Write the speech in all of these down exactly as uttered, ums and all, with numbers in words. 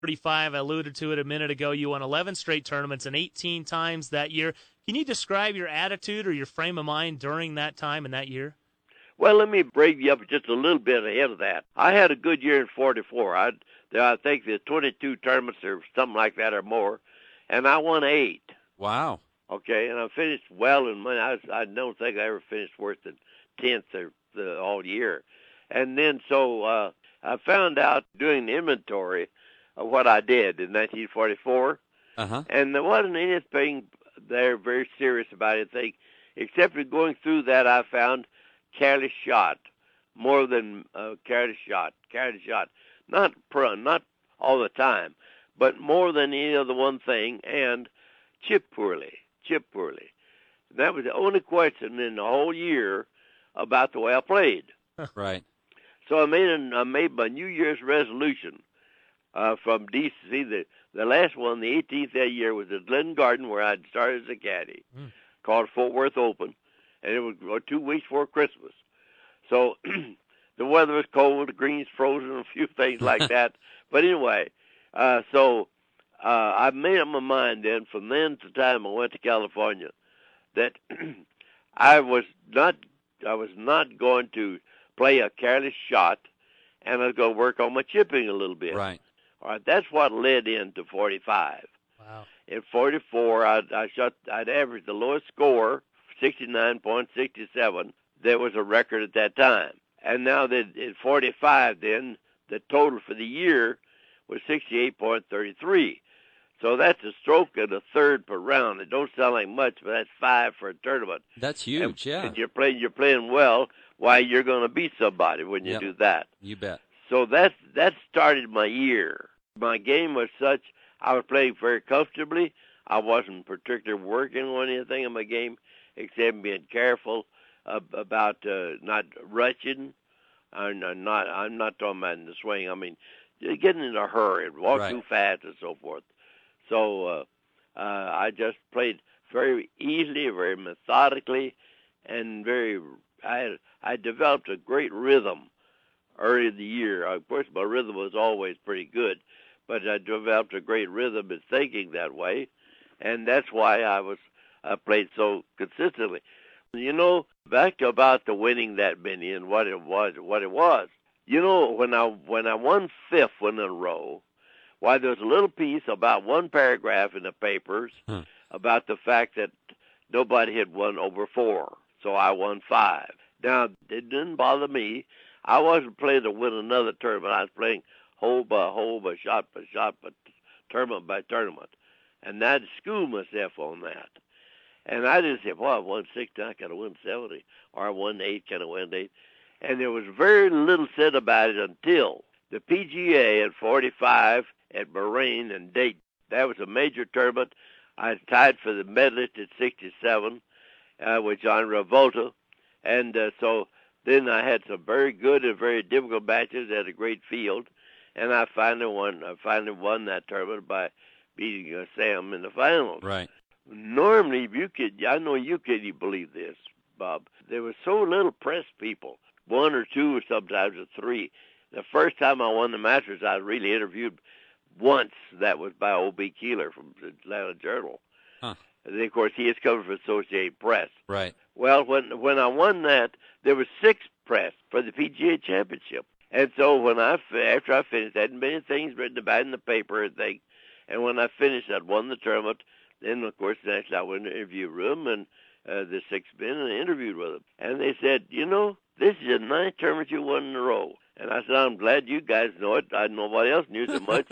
forty-five, I alluded to it a minute ago. You won eleven straight tournaments and eighteen times that year. Can you describe your attitude or your frame of mind during that time and that year? Well, let me break you up just a little bit ahead of that. I had a good year in forty-four. I, I think there's twenty-two tournaments or something like that or more, and I won eight. Wow. Okay, and I finished well in money. I, I don't think I ever finished worse than tenth or the, all year. And then so uh, I found out doing the inventory of what I did in nineteen forty-four, uh-huh. and there wasn't anything there very serious about it, I think, except for going through that I found careless shot, more than uh, careless shot, careless shot, not pro, not all the time, but more than any other one thing, and chip poorly, chip poorly. And that was the only question in the whole year about the way I played. Right. So I made an, I made my New Year's resolution uh, from D C. The the last one, the eighteenth that year, was at Glen Garden, where I'd started as a caddy, mm. called Fort Worth Open, and it was two weeks before Christmas. So the weather was cold, the greens frozen, a few things like that. But anyway, uh, so uh, I made up my mind then, from then to the time I went to California, that I was not I was not going to play a careless shot, and I was going to work on my chipping a little bit. Right. All right. That's what led into forty-five. Wow. In forty-four, I, I shot. I'd averaged the lowest score, sixty-nine point six seven. That was a record at that time. And now that in forty-five, then the total for the year was sixty-eight point three three. So that's a stroke and a third per round. It don't sound like much, but that's five for a tournament. That's huge, and, yeah. And you're playing, you're playing well. Why, you're going to beat somebody when you yep. do that. You bet. So that that started my year. My game was such, I was playing very comfortably. I wasn't particularly working on anything in my game except being careful uh, about uh, not rushing. I'm not. I'm not talking about in the swing. I mean, getting in a hurry, walk right. too fast, and so forth. So uh, uh, I just played very easily, very methodically, and very. I I developed a great rhythm early in the year. Of course, my rhythm was always pretty good, but I developed a great rhythm in thinking that way, and that's why I was I played so consistently. You know, back to about the winning that many and what it was, what it was. You know, when I when I won fifth one in a row, why there was a little piece about one paragraph in the papers hmm. about the fact that nobody had won over four, so I won five. Now, it didn't bother me. I wasn't playing to win another tournament. I was playing hole by hole, by shot by shot, by tournament by tournament, and I'd school myself on that. And I didn't say, well, I won sixty, I can win seventy, or I won eight, can I win eight? And there was very little said about it until the P G A at forty-five at Bahrain and Dayton. That was a major tournament. I tied for the medalist at sixty-seven uh, with John Revolta. And uh, so then I had some very good and very difficult matches at a great field. And I finally won, I finally won that tournament by beating uh, Sam in the finals. Right. Normally, if you could, I know you couldn't believe this, Bob. There was so little press people, one or two, or sometimes or three. The first time I won the Masters, I was really interviewed once. That was by O B Keeler from the Atlanta Journal. Huh. And then, of course, he is covered for Associated Press. Right. Well, when when I won that, there was six press for the P G A Championship. And so when I after I finished, there hadn't been any things written about it in the paper and things. And when I finished, I'd won the tournament. Then, of course, next I went in the interview room, and uh, the six men, and I interviewed with them. And they said, you know, this is the ninth tournament you won in a row. And I said, I'm glad you guys know it. I nobody else knew so much.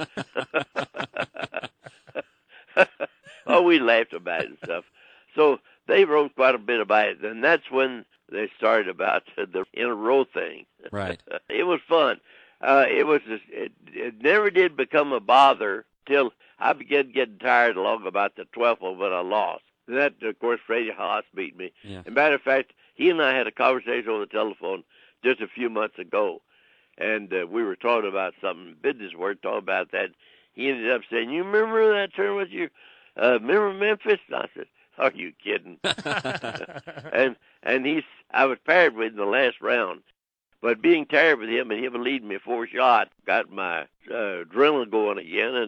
Oh, we laughed about it and stuff. So they wrote quite a bit about it. And that's when they started about the in-a-row thing. Right. It was fun. Uh, it was just, it, it never did become a bother till I began getting tired along about the twelfth one when I lost. And that, of course, Freddie Haas beat me. Yeah. As a matter of fact, he and I had a conversation on the telephone just a few months ago. And uh, we were talking about something, business work, talking about that. He ended up saying, you remember that tournament? You uh, remember Memphis? And I said, are you kidding? and and he's, I was paired with in the last round. But being tired with him and him leading me four shots got my uh, adrenaline going again, and